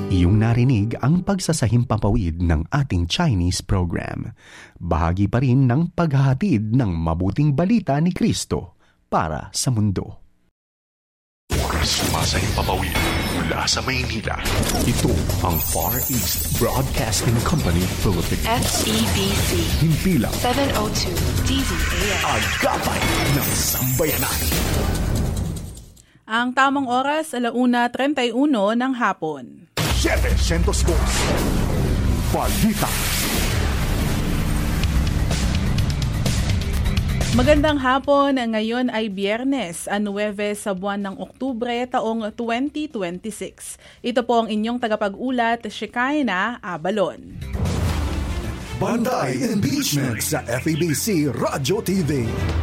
Iyong narinig ang pagsasahimpapawid ng ating Chinese program. Bahagi pa rin ng paghahatid ng mabuting balita ni Kristo para sa mundo. Sumasahimpapawid mula sa Maynila. Ito ang Far East Broadcasting Company Philippines. FEBC. Himpilang 702 DZAM. Agapay ng Sambayanan. Ang tamang oras, 1:31 ng hapon. 702 Balita. Magandang hapon, ngayon ay Biyernes, 9 sa buwan ng Oktubre, taong 2026. Ito po ang inyong tagapag-ulat, Shekinah Abalon. Bantay Impeachment sa FEBC Radio TV.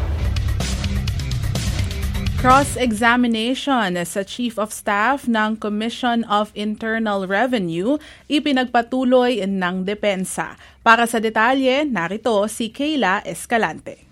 Cross-examination sa Chief of Staff ng Commission of Internal Revenue ipinagpatuloy ng depensa. Para sa detalye, narito si Kayla Escalante.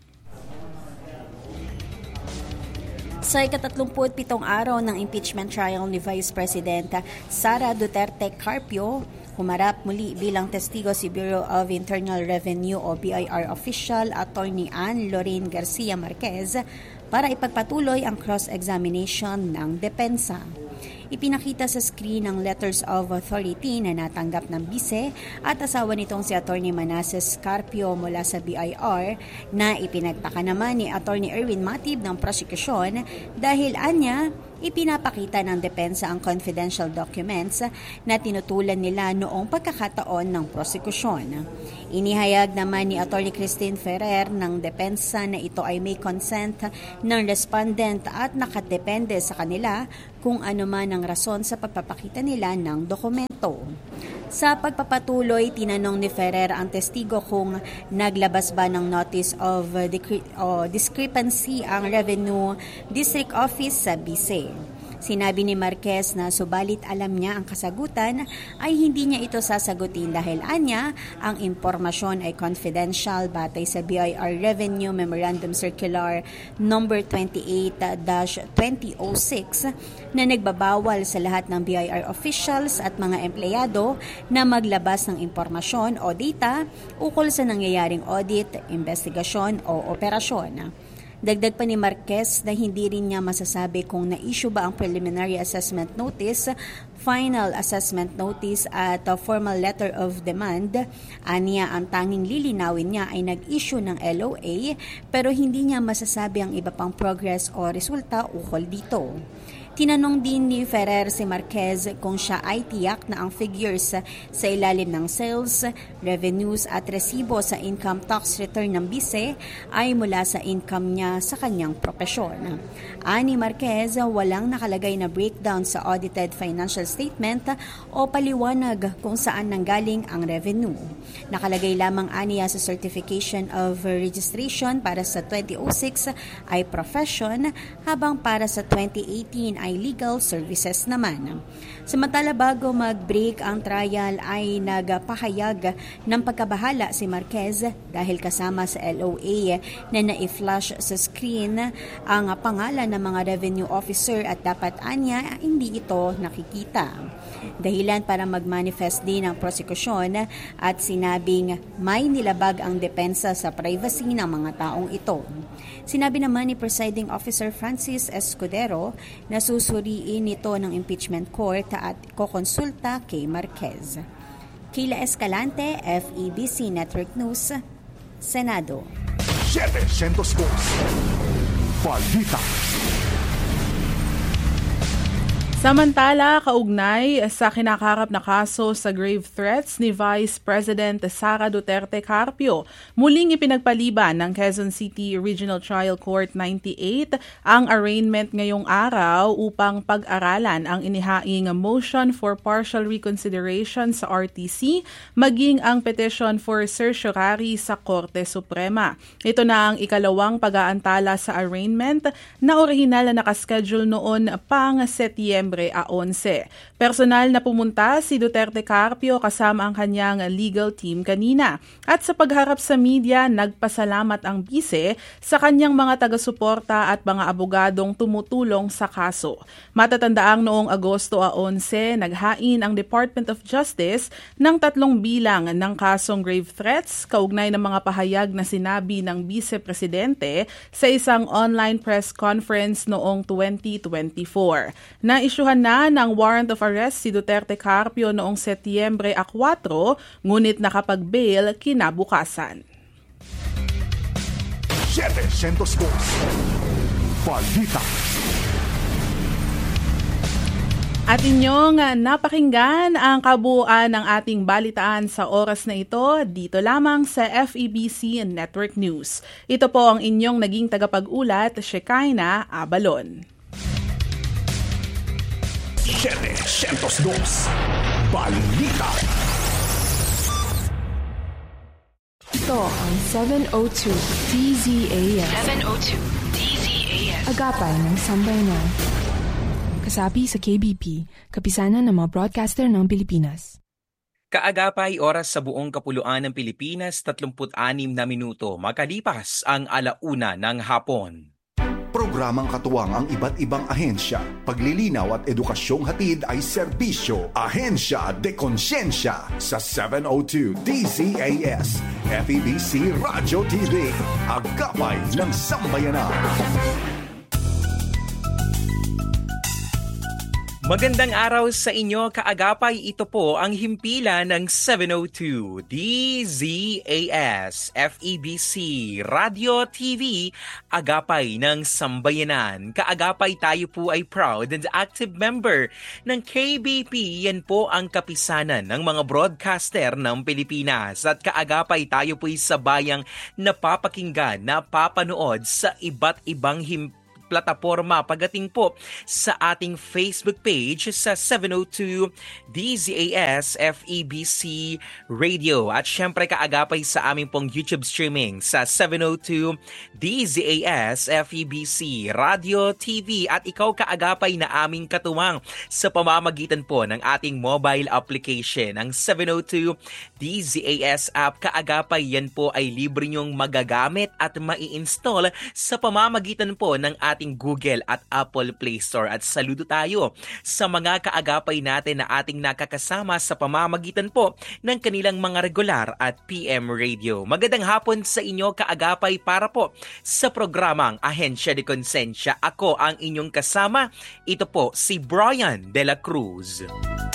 Sa ika-37 araw ng impeachment trial ni Vice President Sara Duterte Carpio, humarap muli bilang testigo si Bureau of Internal Revenue o BIR official Attorney Ann Lorraine Garcia Marquez para ipagpatuloy ang cross-examination ng depensa. Ipinakita sa screen ang letters of authority na natanggap ng bise at asawa nitong si Atty. Manasseh Carpio mula sa BIR na ipinagtaka naman ni Atty. Erwin Matib ng prosekusyon dahil anya ipinapakita ng depensa ang confidential documents na tinutulan nila noong pagkakataon ng prosekusyon. Inihayag naman ni Atty. Christine Ferrer ng depensa na ito ay may consent ng respondent at nakadepende sa kanila kung ano man ang rason sa pagpapakita nila ng dokumento. Sa pagpapatuloy, tinanong ni Ferrer ang testigo kung naglabas ba ng notice of discrepancy ang Revenue District Office sa Bise. Sinabi ni Marquez na subalit alam niya ang kasagutan ay hindi niya ito sasagutin dahil anya ang impormasyon ay confidential batay sa BIR Revenue Memorandum Circular number 28-2006 na nagbabawal sa lahat ng BIR officials at mga empleyado na maglabas ng impormasyon o data ukol sa nangyayaring audit, investigasyon o operasyon. Dagdag pa ni Marquez na hindi rin niya masasabi kung na-issue ba ang preliminary assessment notice, final assessment notice at formal letter of demand. Aniya ang tanging lilinawin niya ay nag-issue ng LOA pero hindi niya masasabi ang iba pang progress o resulta ukol dito. Tinanong din ni Ferrer si Marquez kung siya ay tiyak na ang figures sa ilalim ng sales, revenues at resibo sa income tax return ng bise ay mula sa income niya sa kanyang propesyon. Ani Marquez, walang nakalagay na breakdown sa audited financial statement o paliwanag kung saan nanggaling ang revenue. Nakalagay lamang aniya sa certification of registration para sa 2006 ay profession habang para sa 2018 ay legal services naman. Samantala bago mag-break ang trial ay nagpahayag ng pagkabahala si Marquez dahil kasama sa LOA na na-flash sa screen ang pangalan ng mga revenue officer at dapat anya hindi ito nakikita. Dahilan para mag-manifest din ang prosekusyon at sinabing may nilabag ang depensa sa privacy ng mga taong ito. Sinabi naman ni Presiding Officer Francis Escudero na susuriin nito ng impeachment court at kokonsulta kay Marquez. Kayla Escalante, FEBC Network News, Senado. 702 Balita. Samantala, kaugnay sa kinakarap na kaso sa grave threats ni Vice President Sara Duterte Carpio, muling ipinagpaliban ng Quezon City Regional Trial Court 98 ang arraignment ngayong araw upang pag-aralan ang inihaing motion for partial reconsideration sa RTC maging ang petition for certiorari sa Korte Suprema. Ito na ang ikalawang pag-aantala sa arraignment na orihinal na nakaschedule noon pang Setyembre Setyembre 11. Personal na pumunta si Duterte Carpio kasama ang kanyang legal team kanina. At sa pagharap sa media, nagpasalamat ang bise sa kanyang mga taga-suporta at mga abogadong tumutulong sa kaso. Matatandaang noong Agosto 11, naghain ang Department of Justice ng 3 bilang ng kasong grave threats kaugnay ng mga pahayag na sinabi ng Vice Presidente sa isang online press conference noong 2024. Naisyuhan na ng warrant of arrest si Duterte Carpio noong Setyembre 4, ngunit nakapag-bail kinabukasan. 702 Balita. At inyong napakinggan ang kabuuan ng ating balitaan sa oras na ito dito lamang sa FEBC Network News. Ito po ang inyong naging tagapag-ulat, Shekinah Abalon. 702 Balita. Ito ang 702 DZAS. 702 DZAS. Agapay ng Sambayanan. Kasapi sa KBP, kapisanan ng mga broadcaster ng Pilipinas. Kaagapay oras sa buong kapuluan ng Pilipinas, 36 na minuto makalipas ang 1:00 ng hapon. Programang katuwang ang iba't ibang ahensya. Paglilinaw at edukasyong hatid ay serbisyo. Ahensya de Konsensya sa 702 DZAS. FEBC Radio TV. Agapay ng Sambayanan. Magandang araw sa inyo, kaagapay. Ito po ang himpilan ng 702 DZAS FEBC Radio TV, Agapay ng Sambayanan. Kaagapay, tayo po ay proud and active member ng KBP. Yan po ang kapisanan ng mga broadcaster ng Pilipinas. At kaagapay, tayo po ay sabayang napapakinggan, napapanood sa iba't ibang plataforma pagdating po sa ating Facebook page sa 702 DZAS FEBC Radio. At syempre kaagapay sa aming pong YouTube streaming sa 702 DZAS FEBC Radio TV. At ikaw kaagapay na aming katuwang sa pamamagitan po ng ating mobile application, ang 702 DZAS app. Kaagapay, yan po ay libre nyong magagamit at mai-install sa pamamagitan po ng ating Google at Apple Play Store. At saludo tayo sa mga kaagapay natin na ating nakakasama sa pamamagitan po ng kanilang mga regular at PM radio. Magandang hapon sa inyo kaagapay para po sa programang Ahensya de Konsensya. Ako ang inyong kasama. Ito po si Brian De La Cruz.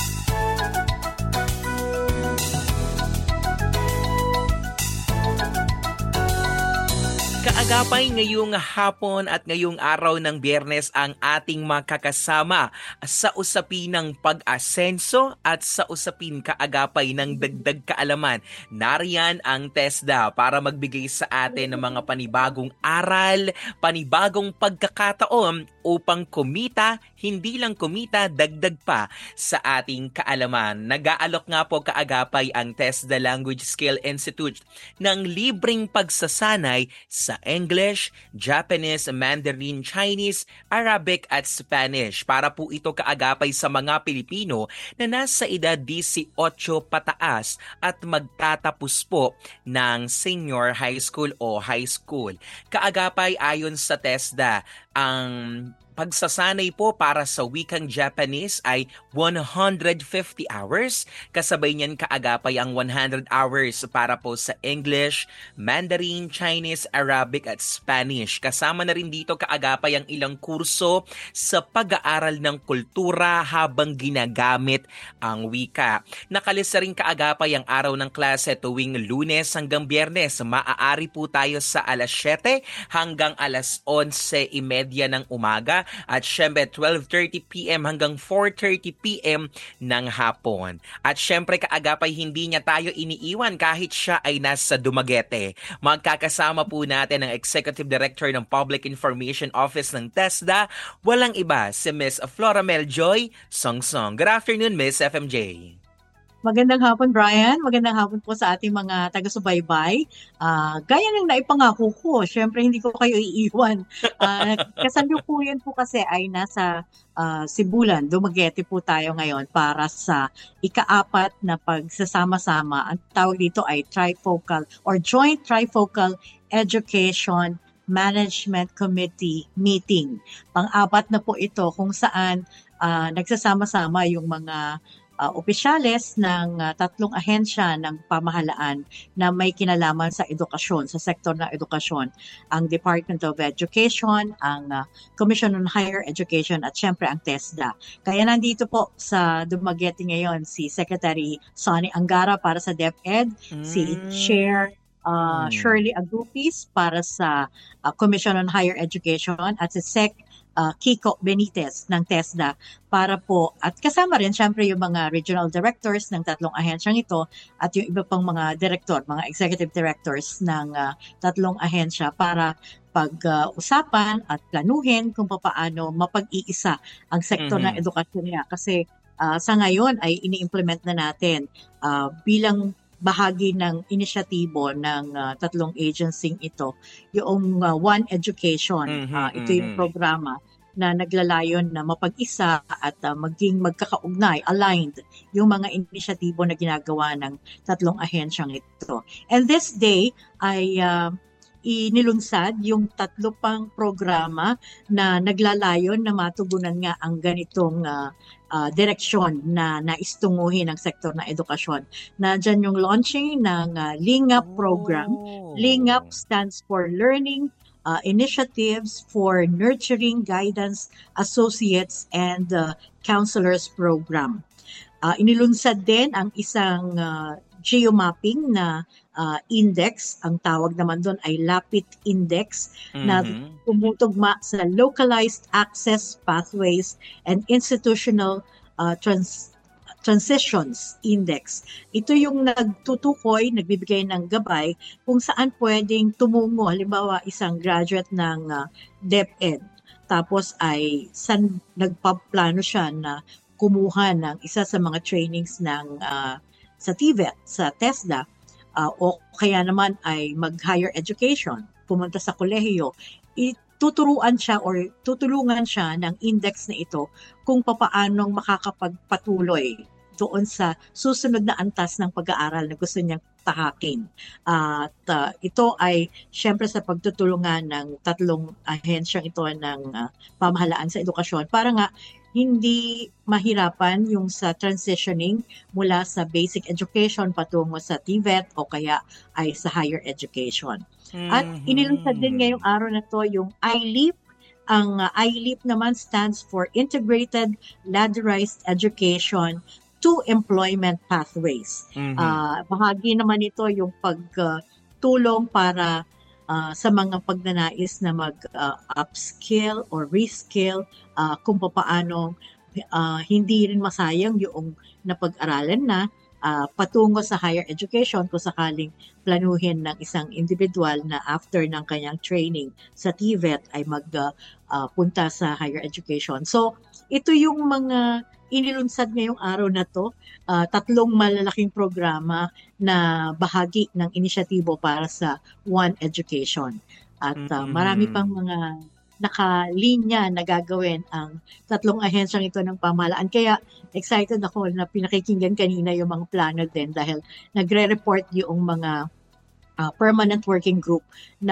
Kaagapay, ngayong hapon at ngayong araw ng Biyernes ang ating makakasama sa usapin ng pag-asenso at sa usapin kaagapay ng dagdag kaalaman. Nariyan ang TESDA para magbigay sa atin ng mga panibagong aral, panibagong pagkakataon upang kumita, hindi lang kumita, dagdag pa sa ating kaalaman. Nag-aalok nga po kaagapay ang TESDA Language Skill Institute ng libreng pagsasanay sa English, Japanese, Mandarin, Chinese, Arabic at Spanish. Para po ito kaagapay sa mga Pilipino na nasa edad 18 pataas at magtatapos po ng senior high school o high school. Kaagapay, ayon sa TESDA, ang pagsasanay po para sa wikang Japanese ay 150 hours. Kasabay niyan kaagapay ang 100 hours para po sa English, Mandarin, Chinese, Arabic at Spanish. Kasama na rin dito kaagapay ang ilang kurso sa pag-aaral ng kultura habang ginagamit ang wika. Nakalista rin kaagapay ang araw ng klase tuwing Lunes hanggang Biyernes. Maaari po tayo sa alas 7 hanggang alas 11:30 ng umaga. At syempre 12:30 PM hanggang 4:30 PM ng hapon. At syempre kaagapay hindi niya tayo iniiwan kahit siya ay nasa Dumaguete. Magkakasama po natin ang Executive Director ng Public Information Office ng TESDA. Walang iba si Miss Floramel Joy Songsong. Good afternoon, Miss FMJ. Magandang hapon, Brian. Magandang hapon po sa ating mga taga-subaybay. Gaya ng naipangako ko, syempre hindi ko kayo iiwan. Kasalukuyan po kasi ay nasa Sibulan, Dumaguete po tayo ngayon para sa ika-4 na pagsasama-sama. Ang tawag dito ay Trifocal or Joint Trifocal Education Management Committee Meeting. Pang-4 na po ito kung saan nagsasama-sama yung mga opisyales ng 3 ahensya ng pamahalaan na may kinalaman sa edukasyon, sa sektor ng edukasyon. Ang Department of Education, ang Commission on Higher Education at syempre ang TESDA. Kaya nandito po sa Dumaguete ngayon si Secretary Sonny Angara para sa DepEd, si Chair Shirley Agrupis para sa Commission on Higher Education at si Sec Kiko Benitez ng TESDA para po, at kasama rin syempre yung mga regional directors ng 3 ahensyang ito at yung iba pang mga director, mga executive directors ng 3 ahensya para pag-usapan at planuhin kung paano mapag-iisa ang sektor ng edukasyon niya. Kasi sa ngayon ay ini-implement na natin bilang bahagi ng inisyatibo ng 3 agency ito, yung One Education. Ito yung programa na naglalayon na mapag-isa at maging magkakaugnay, aligned yung mga inisyatibo na ginagawa ng 3 ahensyang ito. And this day ay inilunsad yung 3 pang programa na naglalayon na matugunan nga ang ganitong direksyon na naistunguhin ng sektor ng edukasyon. Nandiyan yung launching ng LINGAP program. LINGAP stands for Learning Initiatives for Nurturing Guidance Associates and Counselors Program. Inilunsad din ang isang geomapping na index. Ang tawag naman doon ay LAPIT Index na tumutugma sa Localized Access Pathways and Institutional Transitions Index. Ito yung nagtutukoy, nagbibigay ng gabay kung saan pwedeng tumungo. Halimbawa, isang graduate ng DepEd. Tapos ay nagpaplano siya na kumuha ng isa sa mga trainings ng sa TVET, sa TESDA, o kaya naman ay mag-higher education, pumunta sa kolehiyo, tuturuan siya or tutulungan siya ng index na ito kung papaanong makakapagpatuloy doon sa susunod na antas ng pag-aaral na gusto niyang tahakin. At ito ay syempre sa pagtutulungan ng 3 ahensyang ito ng pamahalaan sa edukasyon para nga hindi mahirapan yung sa transitioning mula sa basic education patungo sa TVET o kaya ay sa higher education. At inilunsad din ngayong araw na to yung iLeap. Ang iLeap naman stands for Integrated Ladderized Education to Employment Pathways. Bahagi naman ito yung pagtulong para sa mga pagnanais na mag-upskill or reskill kung paano hindi rin masayang yung napag-aralan na patungo sa higher education kung sakaling planuhin ng isang individual na after ng kanyang training sa TVET ay magpunta sa higher education. So, ito yung mga inilunsad ngayong araw na to, 3 malalaking programa na bahagi ng inisyatibo para sa One Education. At marami pang mga nakalinya na gagawin ang 3 ahensyang ito ng pamahalaan. Kaya excited ako na pinakikinggan kanina yung mga plano din dahil nagre-report yung mga permanent working group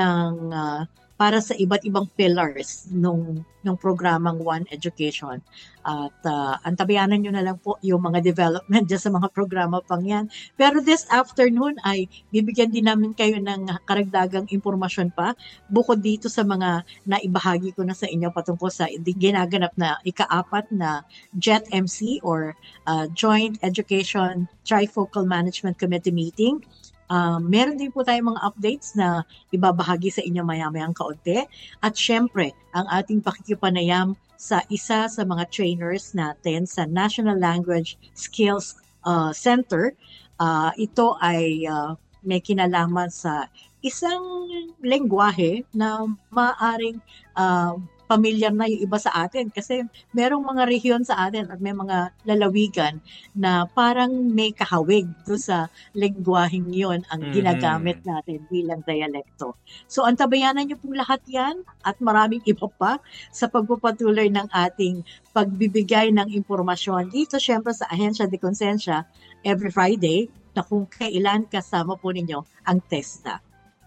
ng para sa iba't ibang pillars ng programang One Education. At antabayanan nyo na lang po yung mga development dyan sa mga programa pang yan. Pero this afternoon ay bibigyan din namin kayo ng karagdagang impormasyon pa bukod dito sa mga naibahagi ko na sa inyo patungkol sa ginaganap na ika-4 na JETMC or Joint Education Trifocal Management Committee meeting. Meron din po tayong mga updates na ibabahagi sa inyo maya-mayang kaunti. At syempre, ang ating pakikipanayam sa isa sa mga trainers natin sa National Language Skills Center. Ito ay may kinalaman sa isang lengguwahe na maaring pamilyar na yung iba sa atin kasi merong mga rehiyon sa atin at may mga lalawigan na parang may kahawig doon sa lengguwaheng yon ang ginagamit natin bilang dialekto. So antabayanan niyo pong lahat yan at maraming iba pa sa pagpapatuloy ng ating pagbibigay ng impormasyon dito syempre sa Ahensya de Konsensya every Friday na kung kailan kasama po ninyo ang TESDA.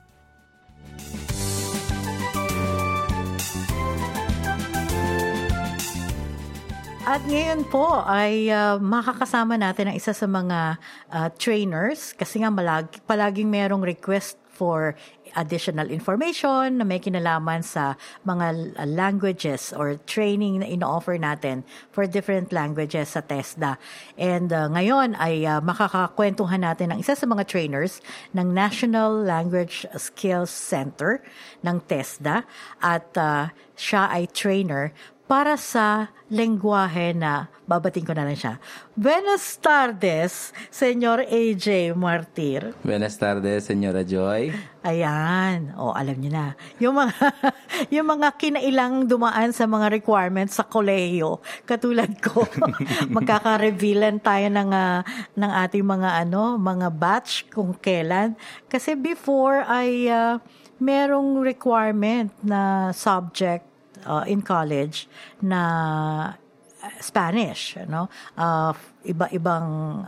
At ngayon po ay makakasama natin ang isa sa mga trainers kasi nga palaging merong request for additional information na may kinalaman sa mga languages or training na ino-offer natin for different languages sa TESDA. And ngayon ay makakakwentuhan natin ang isa sa mga trainers ng National Language Skills Center ng TESDA at siya ay trainer para sa lengguwahe na babating ko na lang siya. Buenas tardes, Senyor AJ Martir. Buenas tardes, Senyora Joy. Ayan. Alam niyo na. Yung mga kinailang dumaan sa mga requirements sa kolehiyo, katulad ko, magkaka-revealan tayo ng ating mga batch kung kailan. Kasi before ay merong requirement na subject in college na Spanish, iba-ibang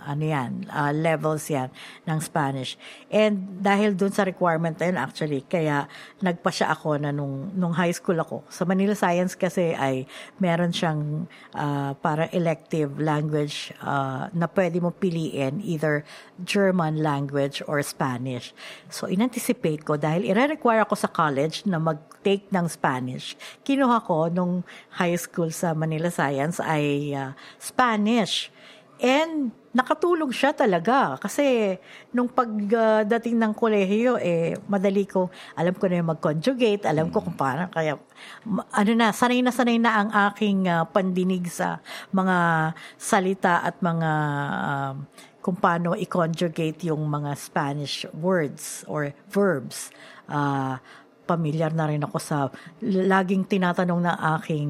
levels yan ng Spanish. And dahil dun sa requirement na yun, actually, kaya nagpasya ako na nung high school ako. Sa Manila Science kasi ay meron siyang para elective language na pwede mo piliin, either German language or Spanish. So, in-anticipate ko dahil i-require ako sa college na mag-take ng Spanish. Kinuha ko nung high school sa Manila Science ay Spanish. And nakatulong siya talaga kasi nung pagdating ng kolehiyo madali ko, alam ko na yung mag-conjugate, alam ko kung paano, kaya sanay na ang aking pandinig sa mga salita at mga kung paano i-conjugate yung mga Spanish words or verbs. Pamilyar na rin ako sa laging tinatanong ng aking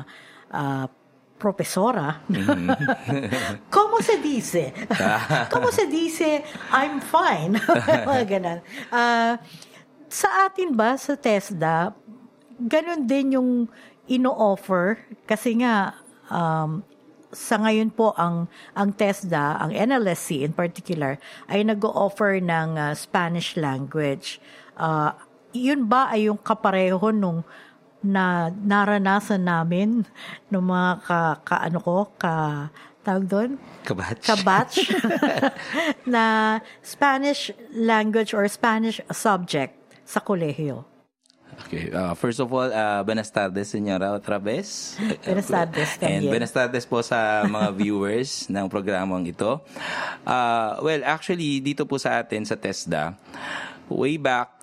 profesora. ¿Cómo se dice? ¿Cómo se dice? I'm fine. Mga ganun. Sa atin ba, sa TESDA, ganun din yung ino-offer kasi nga sa ngayon po ang TESDA, ang NLSC in particular, ay nag-o-offer ng Spanish language. Yun ba ay yung kapareho nung na naranasan namin ng mga tawag doon? Kabatch. Na Spanish language or Spanish subject sa kolehiyo. Okay. First of all, buenas tardes, Senyora, otra vez. Buenas tardes también. And buenas tardes po sa mga viewers ng programang ito. Well, actually, dito po sa atin sa TESDA, way back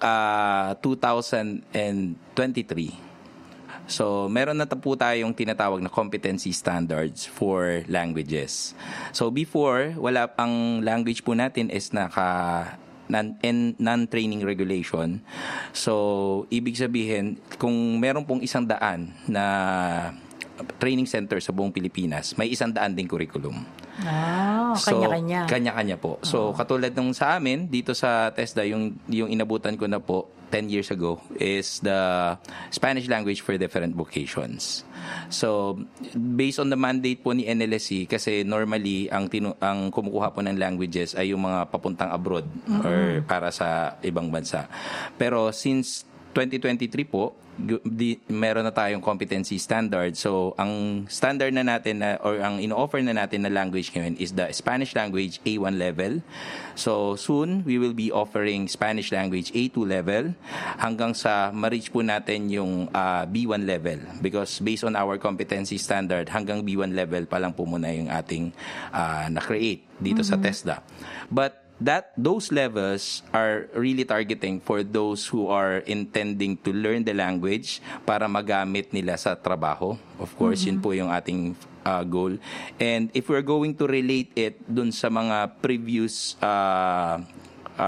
2023, so, meron na po tayong tinatawag na competency standards for languages. So, before, wala pang language po natin is non-training regulation. So, ibig sabihin, kung meron pong 100 na training center sa buong Pilipinas, may 100 ding curriculum. Kanya-kanya. Kanya-kanya po. So, katulad nung sa amin, dito sa TESDA, yung inabutan ko na po 10 years ago is the Spanish language for different vocations. So, based on the mandate po ni NLSC, kasi normally, ang kumukuha po ng languages ay yung mga papuntang abroad or para sa ibang bansa. Pero since 2023 po, meron na tayong competency standard. So, ang standard na natin or ang ino-offer na natin na language ngayon is the Spanish language A1 level. So, soon, we will be offering Spanish language A2 level hanggang sa ma-reach po natin yung B1 level. Because based on our competency standard, hanggang B1 level pa lang po muna yung ating na-create dito sa TESDA. But those levels are really targeting for those who are intending to learn the language para magamit nila sa trabaho. Of course, yun po yung ating goal. And if we're going to relate it dun sa mga previous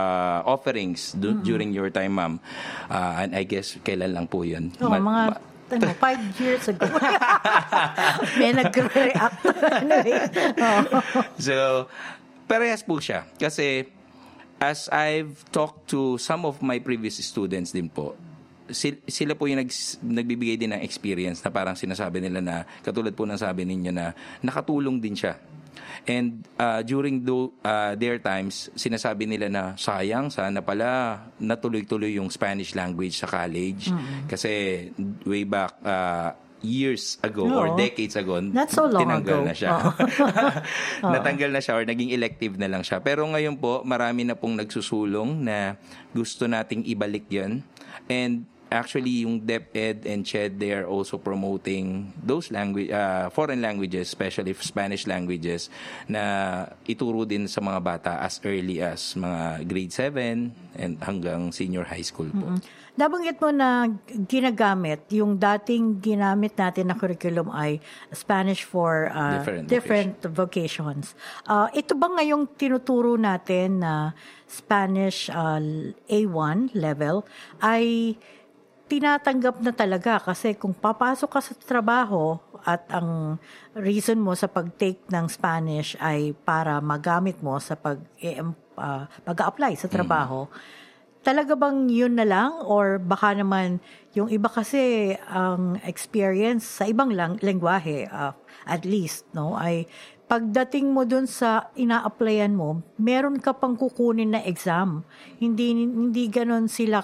offerings during your time, ma'am, and I guess kailan lang po yun? 5 years ago. May nagre-react. Anyway. So, parehas po siya. Kasi, as I've talked to some of my previous students din po, sila po yung nagbibigay din ng experience na parang sinasabi nila na, katulad po ng sabi ninyo na, nakatulong din siya. And during their times, sinasabi nila na sayang, sana pala natuloy-tuloy yung Spanish language sa college. Kasi way back years ago or decades ago, not so long tinanggal ago. na siya. Natanggal na siya or naging elective na lang siya. Pero ngayon po, marami na pong nagsusulong na gusto nating ibalik yan. And actually, yung DepEd and CHED, they are also promoting those foreign languages, especially Spanish languages, na ituro din sa mga bata as early as mga grade 7 and hanggang senior high school po. Nabanggit mo na ginagamit, yung dating ginamit natin na curriculum ay Spanish for different vocations. Ito ba ngayong tinuturo natin na Spanish A1 level ay tinatanggap na talaga kasi kung papasok ka sa trabaho at ang reason mo sa pag-take ng Spanish ay para magamit mo sa pag-apply sa trabaho, talaga bang yun na lang or baka naman yung iba kasi ang experience sa ibang lengguwahe at least ay pagdating mo dun sa ina-applyan mo, meron ka pang kukunin na exam. Hindi ganon sila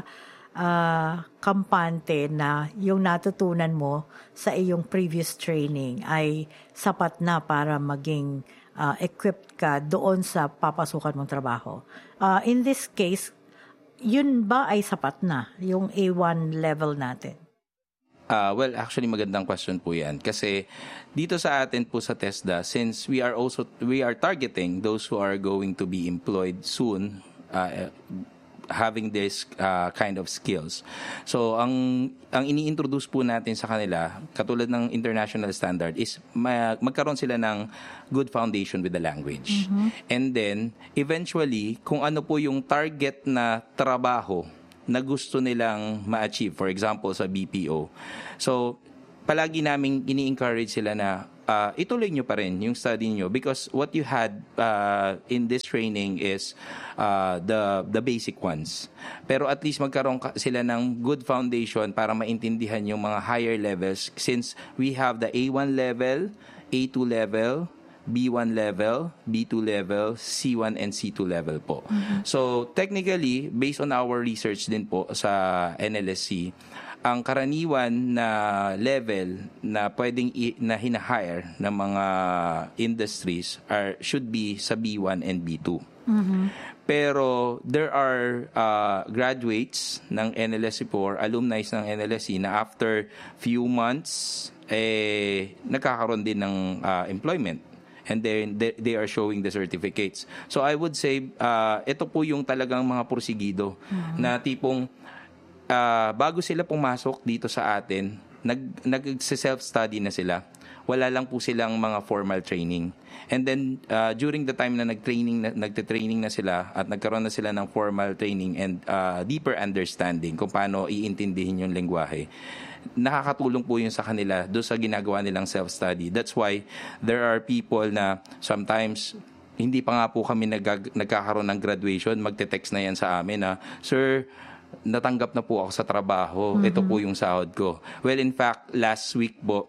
kampante na yung natutunan mo sa iyong previous training ay sapat na para maging equipped ka doon sa papasukan mong trabaho. In this case, yun ba ay sapat na yung A1 level natin? Well, actually magandang question po 'yan kasi dito sa atin po sa TESDA, since we are targeting those who are going to be employed soon, having this kind of skills. So ang ini-introduce po natin sa kanila, katulad ng international standard, is magkaroon sila ng good foundation with the language. And then eventually, kung ano po yung target na trabaho na gusto nilang ma-achieve, for example sa BPO. So palagi naming ini-encourage sila na ituloy nyo pa rin yung study nyo because what you had in this training is the basic ones. Pero at least magkaroon sila ng good foundation para maintindihan yung mga higher levels since we have the A1 level, A2 level, B1 level, B2 level, C1 and C2 level po. So technically, based on our research din po sa NLSC, ang karaniwan na level na pwedeng na hina-hire ng mga industries should be sa B1 and B2. Pero there are graduates ng NLSC or alumni ng NLSC na after few months nagkakaroon din ng employment. And then they are showing the certificates. So I would say ito po yung talagang mga porsigido na tipong bago sila pumasok dito sa atin, nag-self-study na sila. Wala lang po silang mga formal training. And then, during the time na nagte-training na sila at nagkaroon na sila ng formal training and deeper understanding kung paano iintindihin yung lengguwahe, nakakatulong po yun sa kanila doon sa ginagawa nilang self-study. That's why there are people na sometimes hindi pa nga po kami nagkakaroon ng graduation, magte-text na yan sa amin na, "Sir, natanggap na po ako sa trabaho. Ito po yung sahod ko." Well, in fact, last week po,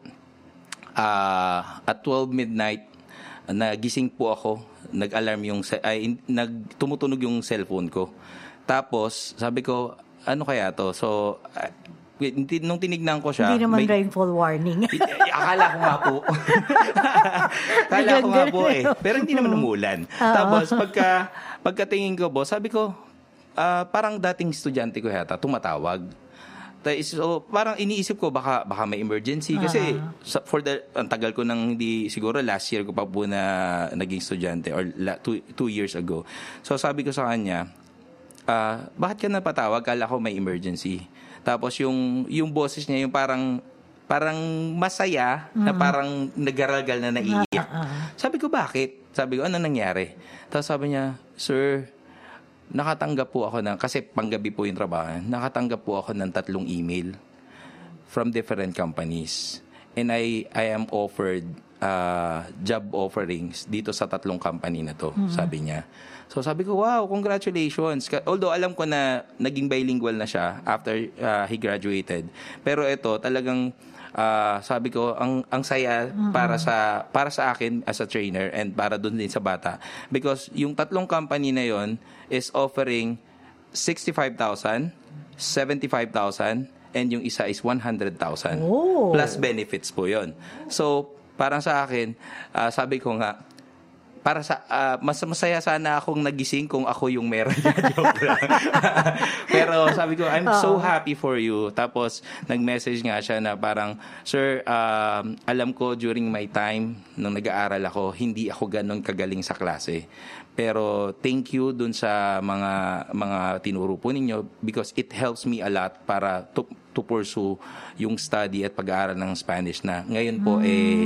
at 12 midnight, nagising po ako, nag-alarm tumutunog yung cellphone ko. Tapos, sabi ko, ano kaya to? So, nung tinignan ko siya... Hindi naman rainfall warning. Akala ko nga po. Akala ko nga po eh. Pero hindi naman umulan. Tapos, pagkatingin ko po, sabi ko, parang dating estudyante ko yata, tumatawag. So, parang iniisip ko, baka may emergency. Kasi, ang tagal ko nang hindi, siguro last year ko pa po na naging estudyante or 2 years ago. So, sabi ko sa kanya, bakit ka napatawag? Kala ko may emergency. Tapos, yung boses niya, yung parang masaya, na parang nag-garalgal na naiiyak. Sabi ko, bakit? Sabi ko, ano nangyari? Tapos sabi niya, "Sir, nakatanggap po ako kasi panggabi po yung trabaho, nakatanggap po ako ng 3 email. from different companies. And I am offered job offerings dito sa 3 company na to, sabi niya. So sabi ko, wow, congratulations. Although alam ko na naging bilingual na siya after he graduated. Pero ito talagang sabi ko ang saya para sa akin as a trainer and para doon din sa bata, because yung 3 company na yon is offering 65,000, 75,000, and yung isa is 100,000 plus benefits po yon. So parang sa akin, sabi ko nga, para sa mas masaya sana akong nagising kung ako yung meron niya. Joke lang. Pero sabi ko, I'm so happy for you. Tapos nag-message nga siya na parang, sir, alam ko during my time nung nag-aaral ako, hindi ako ganun kagaling sa klase. Pero thank you dun sa mga tinuro po ninyo, because it helps me a lot para to pursue yung study at pag-aaral ng Spanish na ngayon po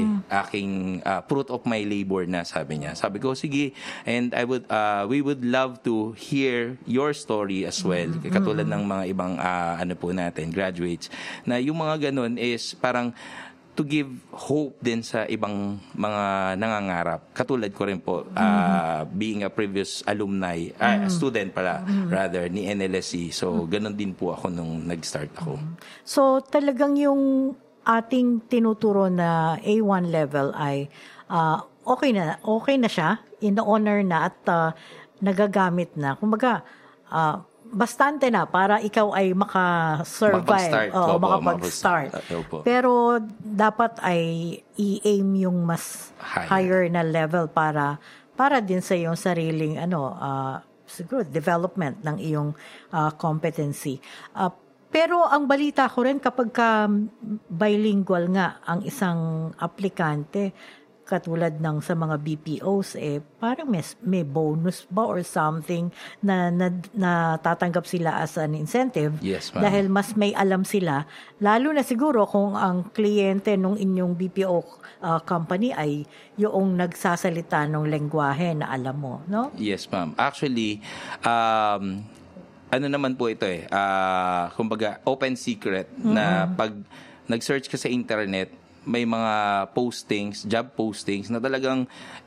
aking fruit of my labor na, sabi niya. Sabi ko, sige, and we would love to hear your story as well. Katulad ng mga ibang po natin, graduates, na yung mga ganun is parang to give hope din sa ibang mga nangangarap. Katulad ko rin po, being a previous alumni, student pala, rather, ni NLSC. So, ganun din po ako nung nag-start ako. So, talagang yung ating tinuturo na A1 level ay okay na siya, in the honor na at nagagamit na. Kumbaga, bastante na para ikaw ay maka-survive o makapag-start. Pero dapat ay i-aim yung mas higher na level para din sa iyong sariling siguro development ng iyong competency. Pero ang balita ko rin, kapag bilingual nga ang isang aplikante, katulad ng sa mga BPOs, parang may bonus ba or something na tatanggap sila as an incentive. Yes, ma'am. Dahil mas may alam sila, lalo na siguro kung ang kliyente ng inyong BPO company ay yung nagsasalita ng lengguwahe na alam mo, no? Yes, ma'am. Actually, ano naman po ito kumbaga open secret na pag nag-search ka sa internet, may mga postings, job postings na talagang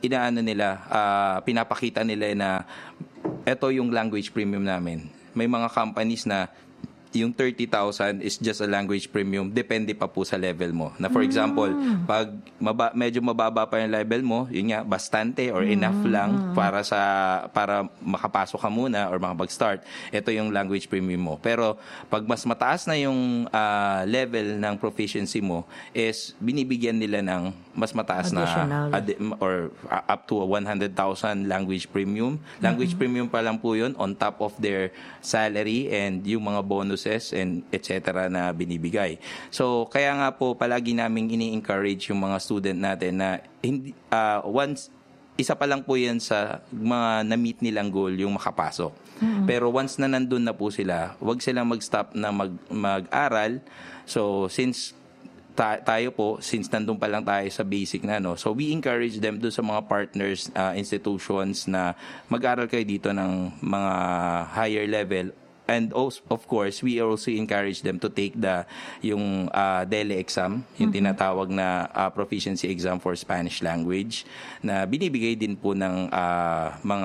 pinapakita nila na ito yung language premium namin. May mga companies na yung 30,000 is just a language premium, depende pa po sa level mo. Na for example, pag medyo mababa pa yung level mo, yun nga, bastante or enough lang para makapasok ka muna or makapag-start. Ito yung language premium mo. Pero pag mas mataas na yung level ng proficiency mo, is binibigyan nila ng mas mataas additional na or up to 100,000 language premium. Language premium pa lang po yun on top of their salary and yung mga bonuses and etc. na binibigay. So, kaya nga po palagi naming ini-encourage yung mga student natin na hindi once isa pa lang po yan sa mga na-meet nilang goal yung makapasok. Pero once na nandun na po sila, wag silang mag-stop na mag-aral. So, since tayo po, since nandun pa lang tayo sa basic na, so we encourage them doon sa mga partners, institutions na mag-aral kayo dito ng mga higher level. And also, of course, we also encourage them to take yung DELE exam, yung tinatawag na proficiency exam for Spanish language, na binibigay din po ng mga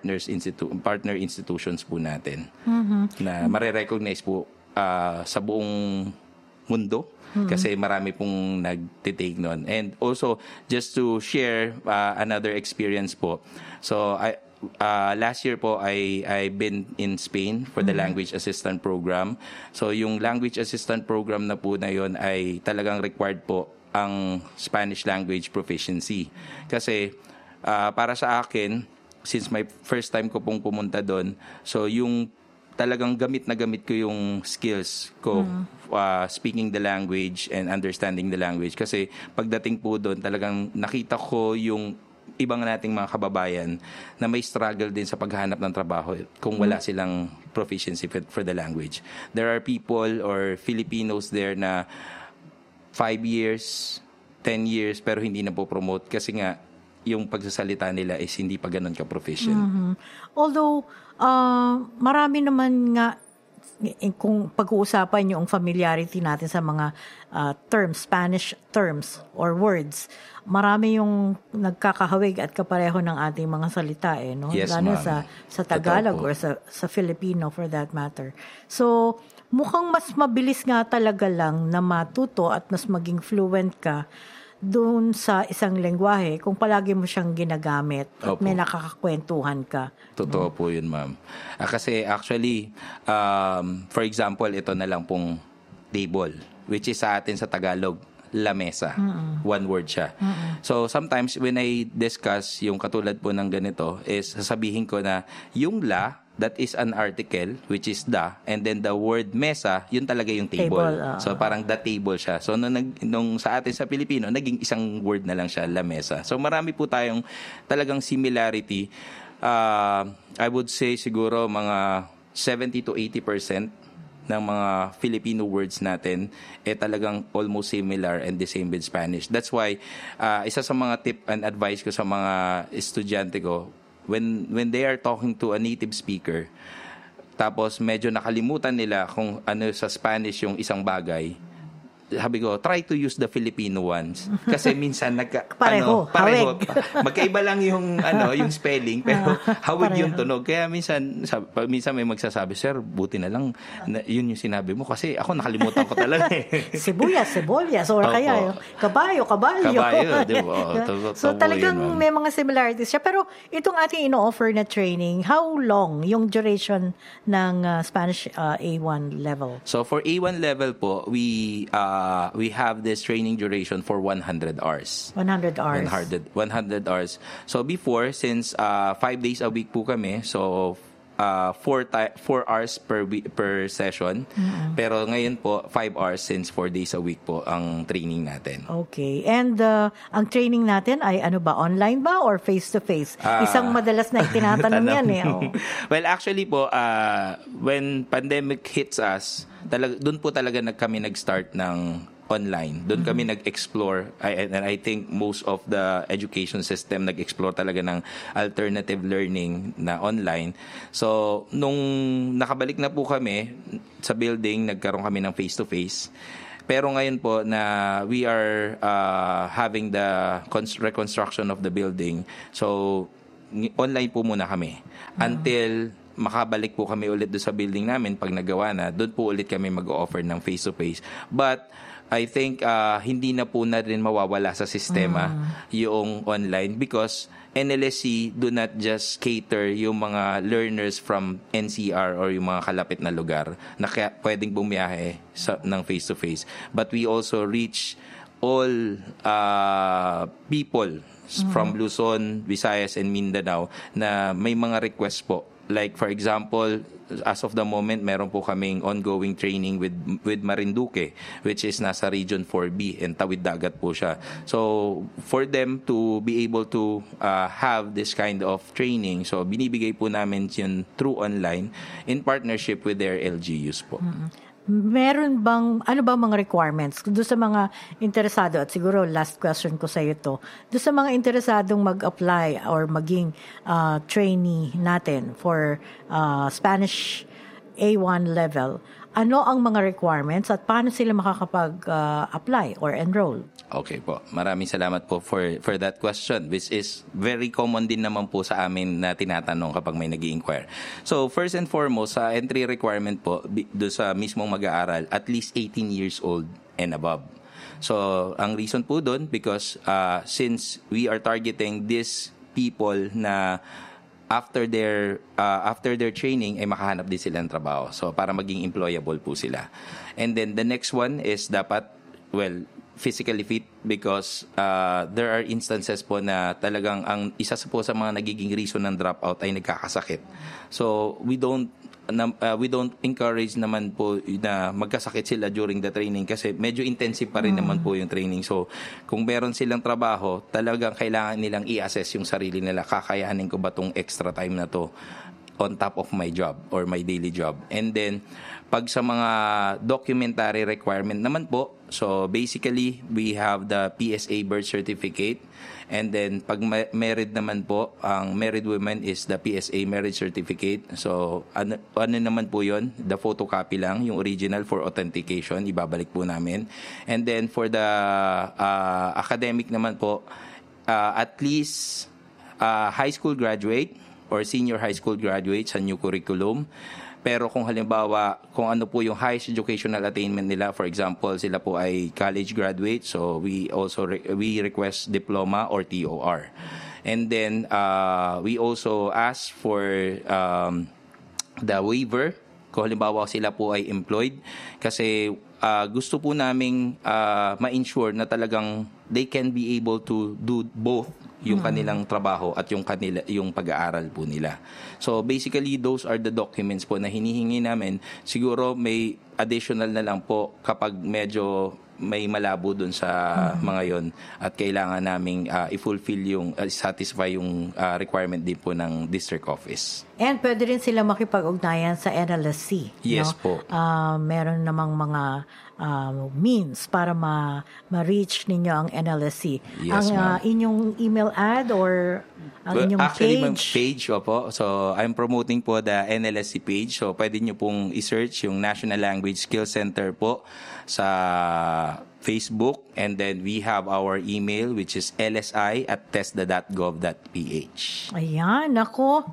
partner institutions po natin, na mare-recognize po sa buong mundo. Kasi marami pong nagtitake nun. And also, just to share another experience po. So, last year po, I've been in Spain for the language assistant program. So, yung language assistant program na po na yun ay talagang required po ang Spanish language proficiency. Kasi, para sa akin, since my first time ko pong pumunta doon, so yung talagang gamit na gamit ko yung skills ko speaking the language and understanding the language. Kasi pagdating po doon, talagang nakita ko yung ibang nating mga kababayan na may struggle din sa paghahanap ng trabaho kung wala silang proficiency for the language. There are people or Filipinos there na 5 years, 10 years, pero hindi na po promote kasi nga yung pagsasalita nila is hindi pa ganun ka-proficient. Although, marami naman nga kung pag-uusapan yung familiarity natin sa mga terms, Spanish terms or words, marami yung nagkakahawig at kapareho ng ating mga salita no? Yes, lalo ma'am. sa Tagalog or sa Filipino for that matter. So, mukhang mas mabilis nga talaga lang na matuto at mas maging fluent ka doon sa isang lengguwahe kung palagi mo siyang ginagamit at may nakakakwentuhan ka. Totoo po yun, ma'am. Kasi actually, for example, ito na lang pong table, which is sa atin sa Tagalog, lamesa. One word siya. So sometimes when I discuss yung katulad po ng ganito, is sasabihin ko na yung la, that is an article, which is the, and then the word mesa, yun talaga yung table. So parang the table siya. So nung sa atin sa Pilipino, naging isang word na lang siya, lamesa. So marami po tayong talagang similarity. I would say siguro mga 70 to 80% ng mga Filipino words natin talagang almost similar and the same with Spanish. That's why isa sa mga tip and advice ko sa mga estudyante ko, when they are talking to a native speaker, tapos medyo nakalimutan nila kung ano sa Spanish yung isang bagay, sabi ko, try to use the Filipino ones. Kasi minsan pareho. Magkaiba lang yung yung spelling, pero hawig yung tunog. Kaya minsan may magsasabi, sir, buti na lang yun yung sinabi mo kasi ako nakalimutan ko talaga Sibuyas, or kaya kabayo. Di ba? So talagang may mga similarities siya. Pero itong ating ino-offer na training, how long yung duration ng Spanish A1 level? So for A1 level po, we have this training duration for 100 hours. 100 hours. 100 hours. So before, since 5 days a week po kami, so 4 hours per session. Pero ngayon po, 5 hours since 4 days a week po ang training natin. Okay. And ang training natin ay online ba or face-to-face? Isang madalas na itinatanong yan Well, actually po, when pandemic hits us, doon po talaga kami nag-start ng online. Doon kami nag-explore, and I think most of the education system nag-explore talaga ng alternative learning na online. So, nung nakabalik na po kami sa building, nagkaroon kami ng face-to-face. Pero ngayon po na we are having the reconstruction of the building, so online po muna kami until makabalik po kami ulit doon sa building namin. Pag nagawa na, doon po ulit kami mag-offer ng face-to-face. But I think hindi na po na rin mawawala sa sistema yung online because NLSC do not just cater yung mga learners from NCR or yung mga kalapit na lugar na pwedeng bumiyahe ng face-to-face. But we also reach all people from Luzon, Visayas, and Mindanao na may mga request po. Like for example, as of the moment, meron po kaming ongoing training with Marinduque, which is nasa Region 4B and Tawid Dagat po siya. So for them to be able to have this kind of training, so binibigay po namin yun through online in partnership with their LGUs po. Meron bang, ano ba mga requirements doon sa mga interesado, at siguro last question ko sa iyo to, doon sa mga interesadong mag-apply or maging trainee natin for Spanish A1 level, ano ang mga requirements at paano sila makakapag-apply or enroll? Okay po. Maraming salamat po for that question, which is very common din naman po sa amin na tinatanong kapag may nag-i-inquire. So, first and foremost, sa entry requirement po, doon sa mismong mag-aaral, at least 18 years old and above. So, ang reason po doon, because since we are targeting these people na after their training ay makahanap din sila ng trabaho. So para maging employable po sila. And then the next one is dapat physically fit because there are instances po na talagang ang isa po sa mga nagiging reason ng dropout ay nagkakasakit. So we don't encourage naman po na magkasakit sila during the training kasi medyo intensive pa rin naman po yung training. So, kung meron silang trabaho, talagang kailangan nilang i-assess yung sarili nila. Kakayanin ko ba tong extra time na to? on top of my job or my daily job. And then, pag sa mga documentary requirement naman po, so basically, we have the PSA birth certificate. And then, pag married naman po, ang married women is the PSA marriage certificate. So, ano naman po yun? The photocopy lang, yung original for authentication, ibabalik po namin. And then, for the academic naman po, at least high school graduate or senior high school graduate sa new curriculum. Pero kung halimbawa, kung ano po yung highest educational attainment nila, for example, sila po ay college graduate, so we also we request diploma or TOR. And then we also ask for the waiver kung halimbawa sila po ay employed, kasi gusto po naming ma-ensure na talagang they can be able to do both yung kanilang trabaho at yung pag-aaral po nila. So basically, those are the documents po na hinihingi namin. Siguro may additional na lang po kapag medyo may malabo dun sa mga yon at kailangan naming i-fulfill yung satisfy yung requirement din po ng district office. And pwede rin sila makipag-ugnayan sa NLSC. Yes, no? po. Meron namang mga means para ma-reach ninyo ang NLSC. Yes, ang inyong email ad or ang inyong actually, page? Opo. So, I'm promoting po the NLSC page. So, pwede nyo pong i-search yung National Language Skills Center po sa Facebook. And then, we have our email, which is lsi@tesda.gov.ph. Ayan, ako.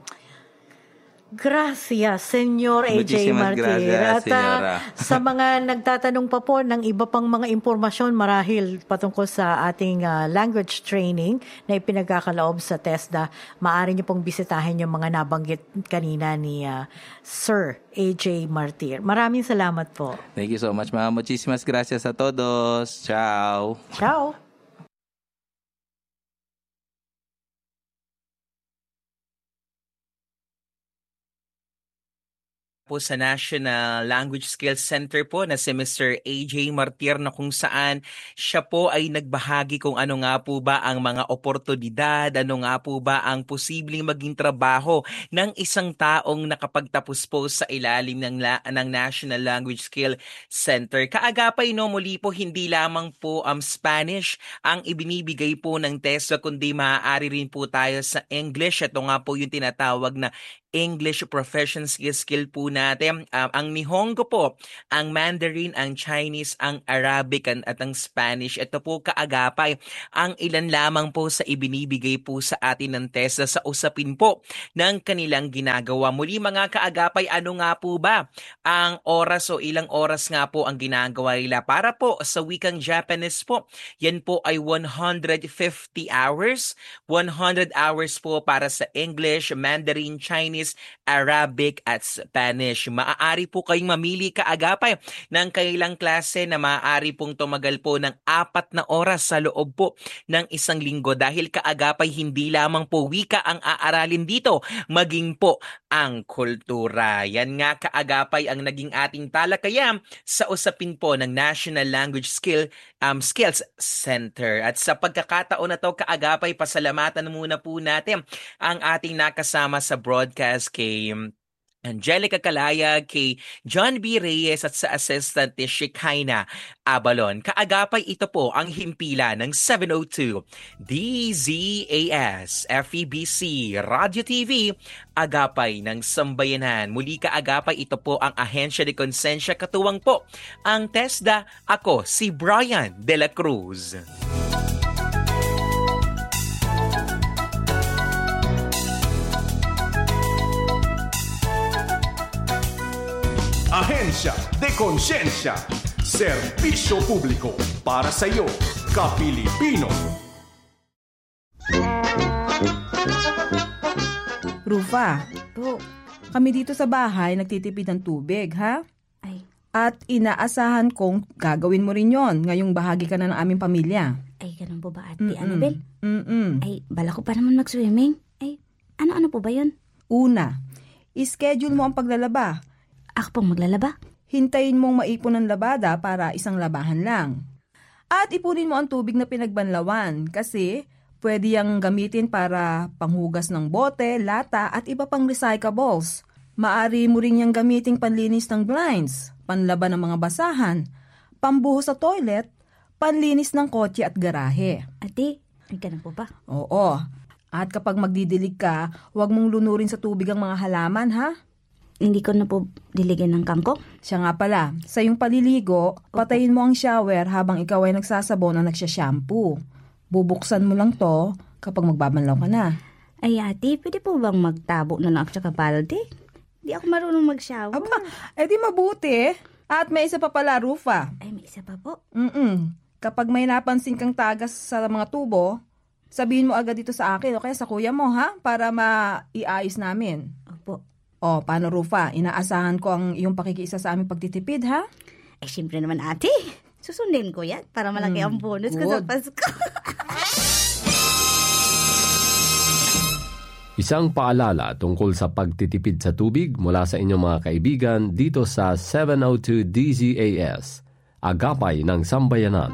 Gracias, Senyor AJ Martir. At sa mga nagtatanong pa po ng iba pang mga impormasyon marahil patungkol sa ating language training na ipinagkakaloob sa TESDA, maaari niyo pong bisitahin yung mga nabanggit kanina ni Sir AJ Martir. Maraming salamat po. Thank you so much, ma'am. Muchísimas gracias a todos. Ciao. Ciao. Po sa National Language Skills Center po na si Mr. AJ Martir, na kung saan siya po ay nagbahagi kung ano nga po ba ang mga oportunidad, ano nga po ba ang posibleng maging trabaho ng isang taong nakapagtapos po sa ilalim ng National Language Skills Center. Kaagapay no, muli po hindi lamang po Spanish ang ibinibigay po ng TESDA, kundi maaari rin po tayo sa English. Ito nga po yung tinatawag na English proficiency skill po natin. Ang Nihongo po, ang Mandarin, ang Chinese, ang Arabic at ang Spanish. Ito po kaagapay ang ilan lamang po sa ibinibigay po sa atin ng TESDA sa usapin po ng kanilang ginagawa. Muli mga kaagapay, ano nga po ba ang oras o ilang oras nga po ang ginagawa nila para po sa wikang Japanese po? Yan po ay 150 hours. 100 hours po para sa English, Mandarin, Chinese, Arabic at Spanish. Maaari po kayong mamili kaagapay ng kailang klase na maaari pong tumagal po ng 4 na oras sa loob po ng isang linggo, dahil kaagapay hindi lamang po wika ang aaralin dito, maging po ang kultura. Yan nga kaagapay ang naging ating talakayan sa usapin po ng National Language Skills Center. At sa pagkakataon na to kaagapay, pasalamatan muna po natin ang ating nakasama sa broadcast, kay Angelica Calaya, kay John B. Reyes at sa assistant ni Shekinah Abalon. Kaagapay, ito po ang himpila ng 702 DZAS FEBC Radio TV, agapay ng sambayanan. Muli kaagapay, ito po ang Ahensya de Konsensya, katuwang po ang TESDA. Ako si Brian De La Cruz. Ahensya de Konsensya, serbisyo publiko para sa iyo, ka-Pilipino. Rufa, kami dito sa bahay nagtitipid ng tubig, ha? Ay. At inaasahan kong gagawin mo rin yon ngayong bahagi ka na ng aming pamilya. Ay, ganun po ba, Ate Annabel? Mm-mm. Ay, bala ko pa naman mag-swimming. Ay, ano po ba yun? Una, ischedule mo ang paglalaba. Ako pong maglalaba? Hintayin mong maipon ang labada para isang labahan lang. At ipunin mo ang tubig na pinagbanlawan kasi Pwede yang gamitin para panghugas ng bote, lata at iba pang recyclables. Maari mo rin yang gamitin panlinis ng blinds, panlaban ng mga basahan, pambuhos sa toilet, panlinis ng kotse at garahe. Ate, may ganun po ba? Oo. At kapag magdidilig ka, huwag mong lunurin sa tubig ang mga halaman, ha? Hindi ko na po diligyan ng kangkong? Siya nga pala, sa iyong paliligo, patayin mo ang shower habang ikaw ay nagsasabon o nagsashampoo. Bubuksan mo lang to kapag magbabanlaw ka na. Ay ate, pwede po bang magtabo na lang sa kapalde? Di ako marunong mag-shower. Aba, edi mabuti. At may isa pa pala, Rufa. Ay, may isa pa po? Kapag may napansin kang tagas sa mga tubo, sabihin mo agad dito sa akin o kaya sa kuya mo, ha? Para maiayos namin. Opo. O, paano Rufa? Inaasahan ko ang iyong pakikiisa sa aming pagtitipid, ha? Eh, siyempre naman ate. Susundin ko yan para malaki ang bonus ko sa Pasko. Isang paalala tungkol sa pagtitipid sa tubig mula sa inyong mga kaibigan dito sa 702 DZAS, Agapay ng Sambayanan.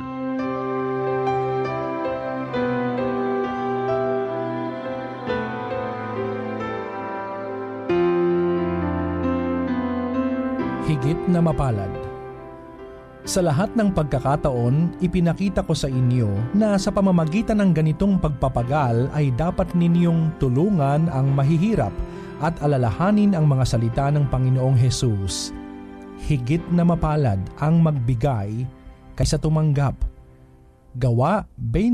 Higit na mapalad. Sa lahat ng pagkakataon, ipinakita ko sa inyo na sa pamamagitan ng ganitong pagpapagal ay dapat ninyong tulungan ang mahihirap at alalahanin ang mga salita ng Panginoong Hesus. Higit na mapalad ang magbigay kaysa tumanggap. Gawa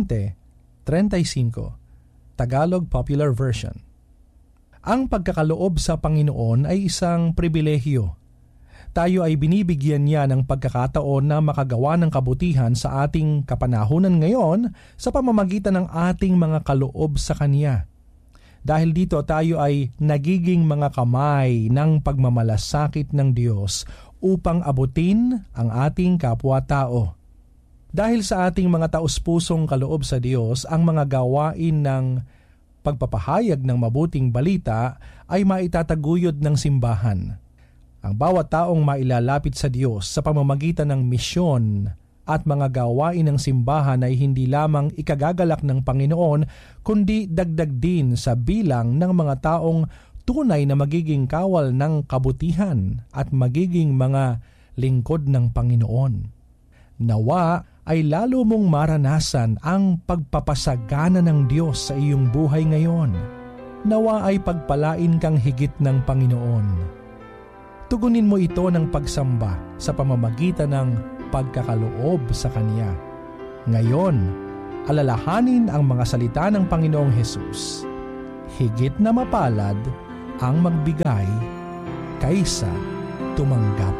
20:35, Tagalog Popular Version. Ang pagkakaloob sa Panginoon ay isang pribilehyo. Tayo ay binibigyan niya ng pagkakataon na makagawa ng kabutihan sa ating kapanahunan ngayon sa pamamagitan ng ating mga kaloob sa Kanya. Dahil dito tayo ay nagiging mga kamay ng pagmamalasakit ng Diyos upang abutin ang ating kapwa-tao. Dahil sa ating mga taus-pusong kaloob sa Diyos, ang mga gawain ng pagpapahayag ng mabuting balita ay maitataguyod ng simbahan. Ang bawat taong mailalapit sa Diyos sa pamamagitan ng misyon at mga gawain ng simbahan ay hindi lamang ikagagalak ng Panginoon, kundi dagdag din sa bilang ng mga taong tunay na magiging kawal ng kabutihan at magiging mga lingkod ng Panginoon. Nawa ay lalo mong maranasan ang pagpapasagana ng Diyos sa iyong buhay ngayon. Nawa ay pagpalain kang higit ng Panginoon. Tugunin mo ito ng pagsamba sa pamamagitan ng pagkakaloob sa Kanya. Ngayon, alalahanin ang mga salita ng Panginoong Hesus. Higit na mapalad ang magbigay kaysa tumanggap.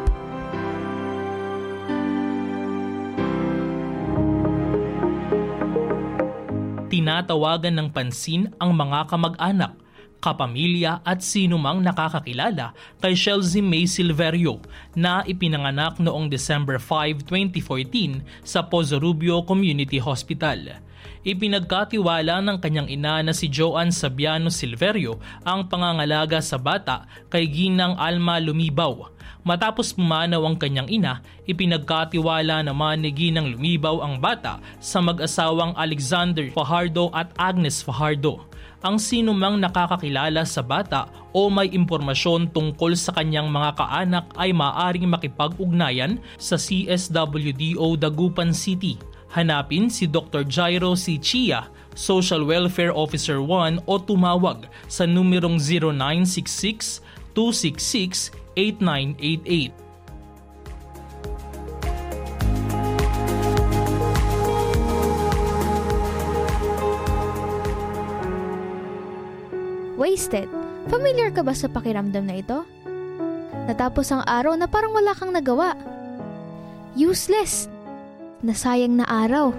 Tinatawagan ng pansin ang mga kamag-anak, kapamilya at sinumang nakakakilala kay Chelsea May Silverio na ipinanganak noong December 5, 2014 sa Pozo Rubio Community Hospital. Ipinagkatiwala ng kanyang ina na si Joanne Sabiano Silverio ang pangangalaga sa bata kay Ginang Alma Lumibaw. Matapos pumanaw ang kanyang ina, ipinagkatiwala naman ni Ginang Lumibaw ang bata sa mag-asawang Alexander Fajardo at Agnes Fajardo. Ang sinumang nakakakilala sa bata o may impormasyon tungkol sa kanyang mga kaanak ay maaaring makipag-ugnayan sa CSWDO Dagupan City. Hanapin si Dr. Jairo C. Chia, Social Welfare Officer 1 o tumawag sa numerong 0966-266-8988. Wasted. Familiar ka ba sa pakiramdam na ito? Natapos ang araw na parang wala kang nagawa. Useless. Nasayang na araw.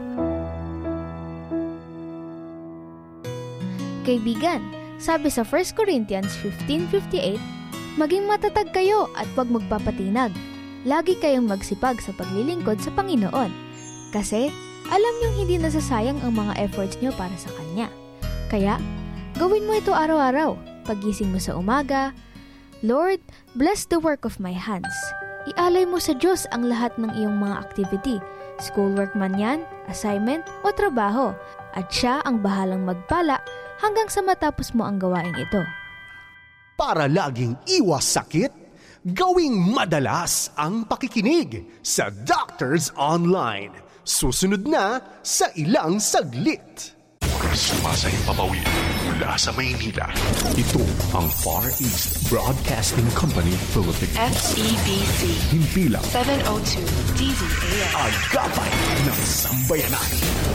Kaibigan, sabi sa 1 Corinthians 15:58, maging matatag kayo at huwag magpapatinag. Lagi kayong magsipag sa paglilingkod sa Panginoon. Kasi alam niyong hindi nasasayang ang mga efforts niyo para sa Kanya. Kaya, gawin mo ito araw-araw. Pagising mo sa umaga, Lord, bless the work of my hands. Ialay mo sa Diyos ang lahat ng iyong mga activity, schoolwork man yan, assignment o trabaho. at siya ang bahalang magpala hanggang sa matapos mo ang gawaing ito. Para laging iwas sakit, gawing madalas ang pakikinig sa Doctors Online. Susunod na sa ilang saglit. Sumasayang papawid mula sa Maynila. Ito ang Far East Broadcasting Company Philippines. FEBC. Himpilang 702 DZAS. Agapay ng Sambayanan.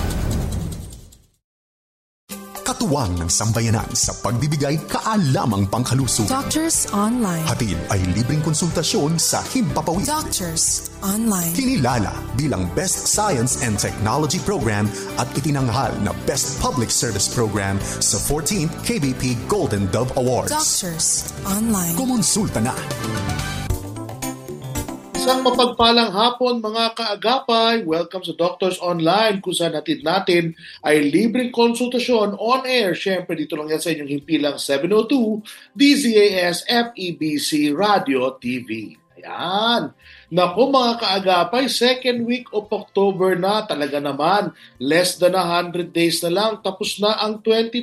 Katuwang ng sambayanan sa pagbibigay kaalamang pangkalusugan. Doctors Online. Hatid ay libreng konsultasyon sa Himpapawid. Doctors Online. Kinilala bilang Best Science and Technology Program at itinanghal na Best Public Service Program sa 14th KBP Golden Dove Awards. Doctors Online. Kumonsulta na. Isang mapagpalang hapon mga kaagapay. Welcome sa Doctors Online kung saan hatid natin ay libreng konsultasyon on air. Siyempre dito lang yan sa inyong himpilang 702 DZAS FEBC Radio TV. Ayan. Naku mga kaagapay, second week of October na, talaga naman. Less than 100 days na lang, tapos na ang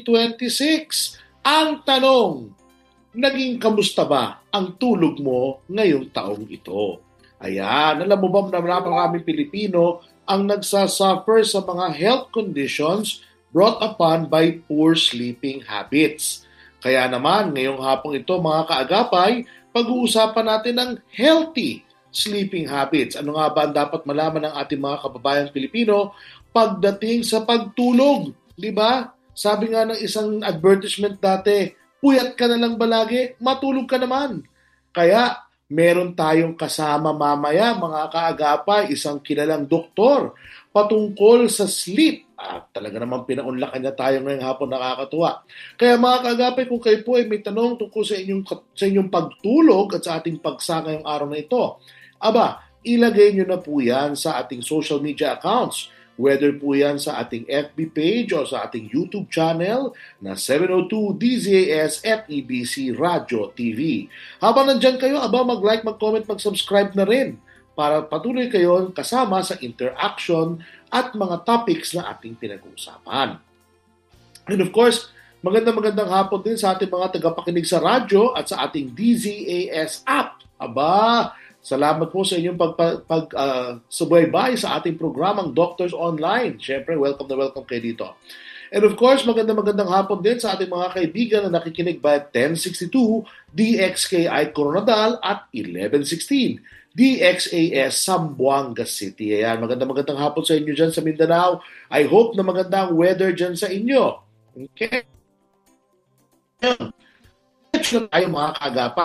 2026. Ang tanong, naging kamusta ba ang tulog mo ngayong taong ito? Ayan, alam mo ba na maraming Pilipino ang nagsasuffer sa mga health conditions brought upon by poor sleeping habits. Kaya naman, ngayong hapong ito mga kaagapay, pag-uusapan natin ang healthy sleeping habits. Ano nga ba ang dapat malaman ng ating mga kababayang Pilipino pagdating sa pagtulog? Di ba? Sabi nga ng isang advertisement dati, puyat ka na lang ba lagi? Matulog ka naman. Kaya, meron tayong kasama mamaya mga kaagapay, isang kilalang doktor patungkol sa sleep. Talaga naman pinaunlakan niya tayo ngayong hapon, nakakatuwa. Kaya mga kaagapay, kung kayo po ay may tanong tungkol sa inyong pagtulog at sa ating pagsa ngayong araw na ito, ilagay nyo na po yan sa ating social media accounts. Whether po yan sa ating FB page o sa ating YouTube channel na 702 DZAS FEBC Radio TV. Habang nandyan kayo, mag-like, mag-comment, mag-subscribe na rin para patuloy kayo kasama sa interaction at mga topics na ating pinag-uusapan. And of course, magandang hapon din sa ating mga tagapakinig sa radyo at sa ating DZAS app. Salamat po sa inyong subaybay sa ating programang Doctors Online. Siyempre, welcome na welcome kayo dito. And of course, magandang hapon din sa ating mga kaibigan na nakikinig by 1062 DXKI Coronadal at 1116 DXAS Zamboanga City. Ayan, magandang hapon sa inyo dyan sa Mindanao. I hope na magandang weather dyan sa inyo. Okay? Tayo mga kaagapay.